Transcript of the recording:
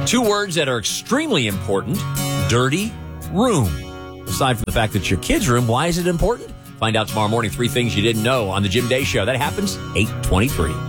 Two words that are extremely important. Dirty room. Aside from the fact that it's your kid's room, why is it important? Find out tomorrow morning. 3 things you didn't know on the Jim Day Show. That happens 8:23.